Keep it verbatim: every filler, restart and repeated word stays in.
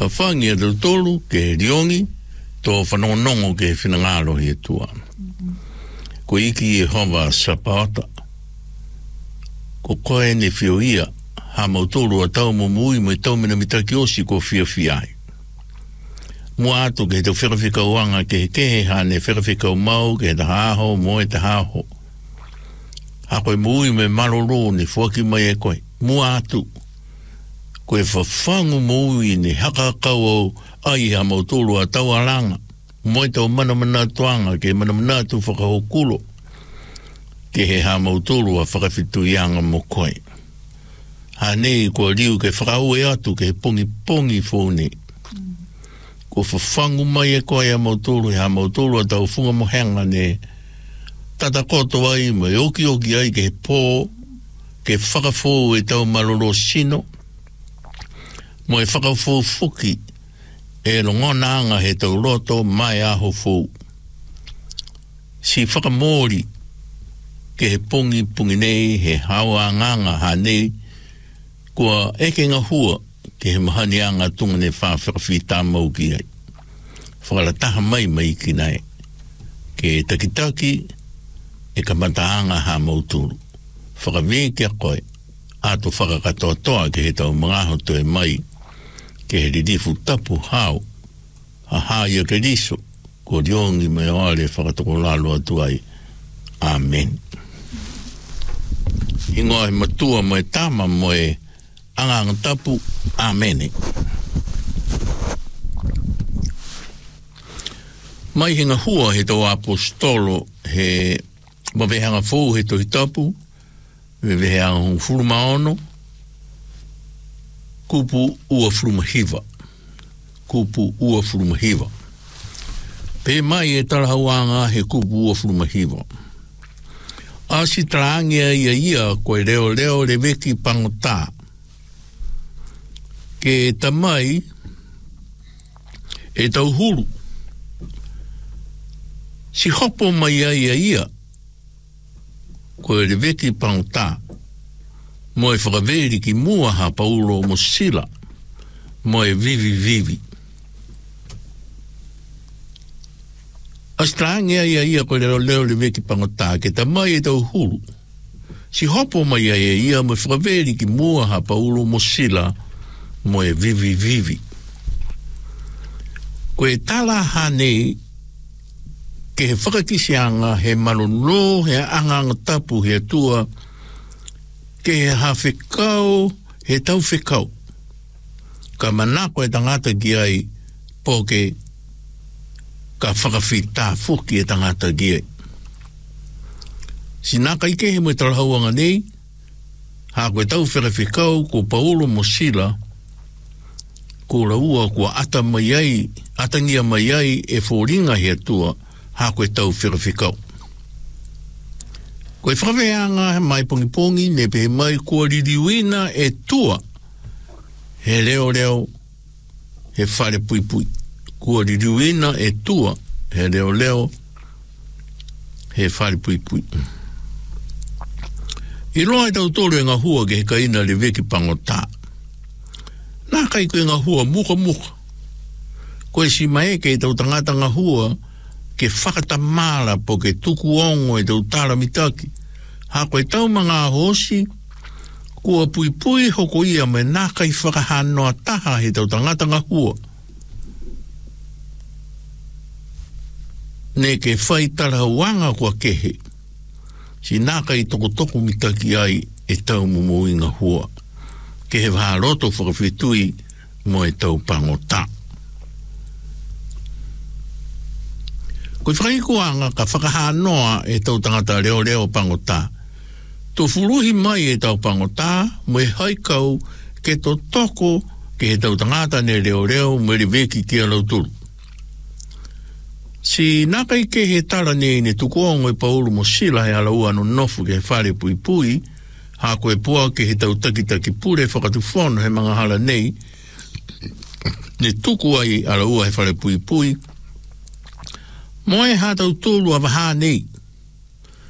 Ha whangia del tolu ke riongi, tō whanonongo ke whinangaro he tua. Ko iki e hova sapata, ko koe ne whioia, ha mautolu a tau mo mui mo tau mina mitaki osi ko whia whiai. Mua atu ke he tau wherewhika uanga ke he kehe ha ne wherewhika mau ke he ta haho mo e ta haho. Ha koe mui me maroro ne fuaki mai e koe. Mua atu. Koe whawhangu mui ne haka kau au ai ha mautolu a tau alanga. Mo e tau mana mana tuanga ke mana mana tu whakahokulo. Ke he ha mautolu a whakawhitu ianga mo koe. Ha nei kua riu ke whakau e atu ke pongi pongi fōne. Ko whawhangu mai e koe a mautolu, ha mautolu a tau whunga mohenga ne tata koto ai, mai oki oki ai ke pō, ke whakawhō e tau maroro sino, mo e whakawhō fuki e rongonanga he tau roto mai aho fō. Si whakamori ke he pongi pungi nei, he hawa nganga ha nei, kua eke ngā hua ke he mahani anga tunga ne wha whakawhita mau ki ai. Whakarataha mai mai ki nei. Ke takitaki e ka mataanga ha mauturu. Whakaweke a koe, ato whakakatoa toa ke he tau mangaho to e mai, ke he ridifu tapu hao, ha haia ke riso, ko riongi mai oare whakatoko lalo atu ai. Amen. Ingoa he matua mo e tama mo e anga tapu. Amen. Mai hinga hua he tau apostolo he mawehanga fōu he tohi tapu, me wehanga hong furumaono, kupu ua furumahiva. Kupu ua furumahiva. Pe mai e tarahauanga he kupu ua furumahiva. Asi traangia ia ia koe reo reo le weki pangota. Ke tamai e tau huru. Si hopo mai ia ia ia koe le weki pangota. Mo e whakaveri ki mua ha paulo mo sila. Mo e vivi vivi. Astrangea ia ia koe leo leo le weki pangota ke tamai e tau huru. Si hopo mai ia ia ia mo e whakaveri ki mua ha paulo mo sila. Mo e vivi vivi. Koe tala hanei ke he whakakisianga he malono he anganga tapu he tua ke he hawhekau he tau whekau. Ka manako e tangata ki ai po ke ka whakawhita fuki e tangata ki ai. Sinaka ike he mo talahauanga nei, ha koe tau whakawhekau ko Paulo Mosila, ko raua kua ata mai ai, atangia mai ai e whoringa he tua, ha koe tau whakawhekau. Koe whakaweanga mai pongi pongi ne pe mai kua ririwina e tua, he reo reo, he whare pui pui. Kua ririwina e tua, he reo reo, he whare pui pui. I roa e tau tolu e ngā hua ke he kaina le veki pangota. Nā kai koe ngā hua muka muka. Koe si mai ke tau tangata ngā hua ke whakatamala po ke tuku ongo e tau tara mitaki. Ha koe tau mga hosi, kua pui pui hoko ia me nā kai whakahanoa taha he tau tangata ngā hua. Ne ke whai tarahauanga kua kehe. Si nā kai toko toko mitaki ai e tau mumui ngā hua. Ke he waha roto whakawhitui mo e tau pangota. Koe whakaikuanga ka whakahanoa e tau tangata reo reo pangota. Tō furuhi mai e tau pangota mo e haikau ke tō toko ke he tau tangata ne reo reo mo e veki ki alau turu. Si nakai ke he tara nei ne tukuongo e Paulo Mosila he alau anu nofu ke he whare pui pui, ha koe pua ke he tau takitaki pure whakatufono he mga hala nei, ne tuku ai alau he whare pui pui, mo e ha tau tōlu a waha nei,